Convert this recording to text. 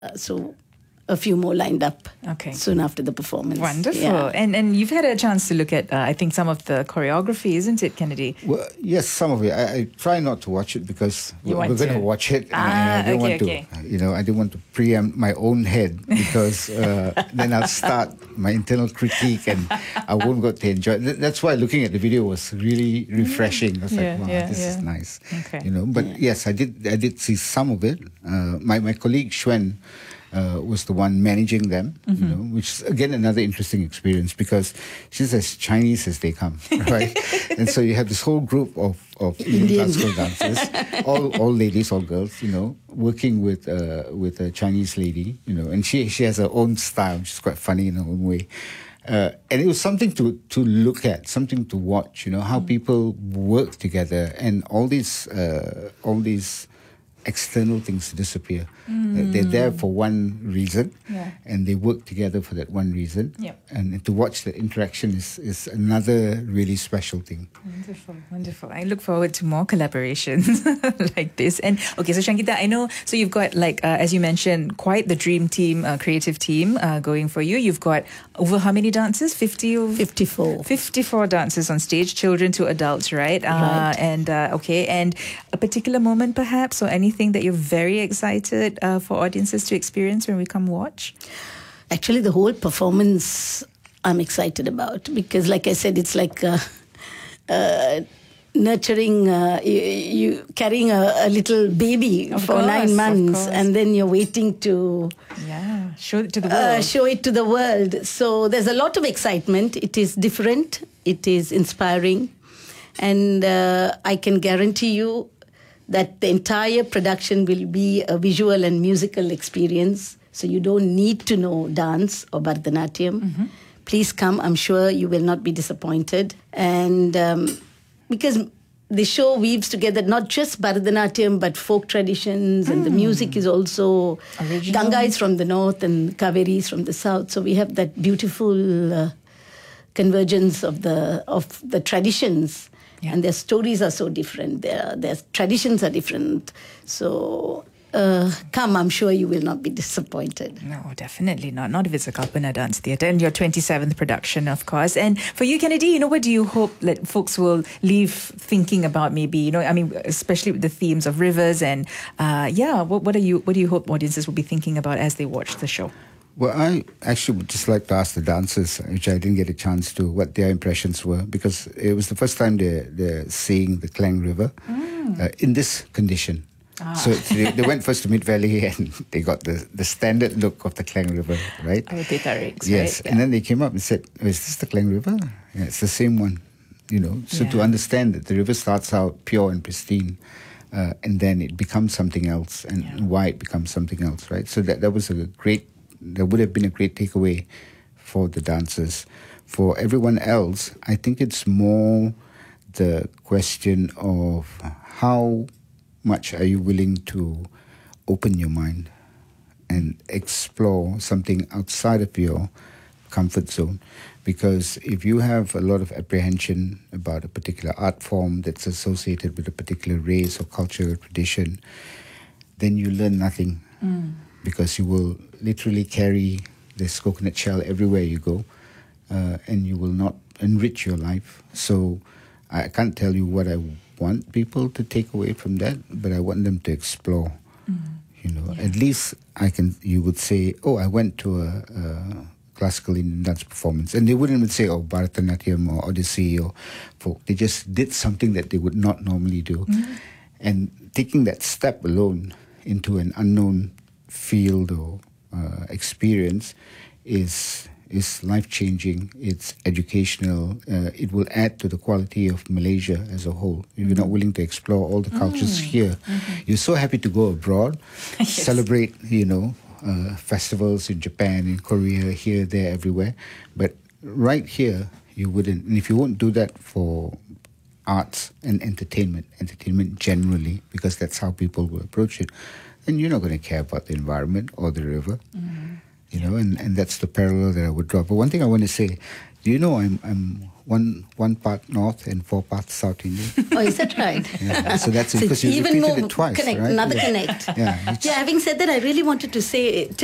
So a few more lined up Okay. soon after the performance. Wonderful. Yeah. And you've had a chance to look at, I think, some of the choreography, isn't it, Kennedy? Well, yes, some of it. I try not to watch it because You we're want going to. to watch it. Ah, I don't want okay. to, I didn't want to preempt my own head because then I'll start my internal critique and I won't get to enjoy it. That's why looking at the video was really refreshing. I was Yeah, like, wow, yeah, this yeah. is nice. Okay. But yes, I did see some of it. My colleague Xuan was the one managing them, which is again another interesting experience because she's as Chinese as they come, right? And so you have this whole group of Indian classical dancers, all ladies, all girls, working with a Chinese lady, and she has her own style, which is quite funny in her own way. And it was something to look at, something to watch, how people work together, and all these external things disappear. They're there for one reason, and they work together for that one reason. Yep. And to watch the interaction is another really special thing. Wonderful. I look forward to more collaborations like this. And okay, so Shankita, I know, so you've got as you mentioned, quite the dream team, creative team going for you. You've got over how many dancers? 54. 54 dancers on stage, children to adults, right? Right. And a particular moment perhaps, or anything that you're very excited for audiences to experience when we come watch? Actually, the whole performance I'm excited about because, like I said, it's like nurturing, you carrying a little baby Of for course, 9 of months, course. and then you're waiting to Show it to the world. show it to the world. So there's a lot of excitement. It is different. It is inspiring. And I can guarantee you that the entire production will be a visual and musical experience. So you don't need to know dance or Bharatanatyam. Please come. I'm sure you will not be disappointed. And because the show weaves together not just Bharatanatyam but folk traditions, and the music is also Original. Ganga is from the north and Kaveri is from the south. So we have that beautiful convergence of the traditions. Yeah. And their stories are so different. Their traditions are different. So come, I'm sure you will not be disappointed. No, definitely not. Not if it's a Kalpana Dance Theatre and your 27th production, of course. And for you, Kennedy, what do you hope that folks will leave thinking about? Maybe, especially with the themes of rivers and what do you hope audiences will be thinking about as they watch the show? Well, I actually would just like to ask the dancers, which I didn't get a chance to, what their impressions were, because it was the first time they're seeing the Klang River in this condition. So they went first to Mid Valley and they got the standard look of the Klang River, right? Yes, Yes, right? and then they came up and said, "Oh, is this the Klang River?" Yeah, it's the same one, So to understand that the river starts out pure and pristine, and then it becomes something else, and why it becomes something else, right? So that would have been a great takeaway for the dancers. For everyone else, I think it's more the question of how much are you willing to open your mind and explore something outside of your comfort zone. Because if you have a lot of apprehension about a particular art form that's associated with a particular race or culture or tradition, then you learn nothing. Because you will literally carry this coconut shell everywhere you go, and you will not enrich your life. So I can't tell you what I want people to take away from that, but I want them to explore. At least you would say, oh, I went to a classical Indian dance performance, and they wouldn't even say, oh, Bharatanatyam or Odyssey or folk. They just did something that they would not normally do. And taking that step alone into an unknown field or experience is life-changing. It's educational. It will add to the quality of Malaysia as a whole. If you're not willing to explore all the cultures here, you're so happy to go abroad, celebrate, festivals in Japan, in Korea, here, there, everywhere. But right here, you wouldn't. And if you won't do that for arts and entertainment generally, because that's how people will approach it, then you're not going to care about the environment or the river. you know, and that's the parallel that I would draw. But one thing I want to say, do you know I'm one part North and 4 parts South Indian? Oh, is that right? Yeah. So that's So because you even repeated more it twice, connect, right? another Yeah. connect. Yeah. Yeah, having said that, I really wanted to say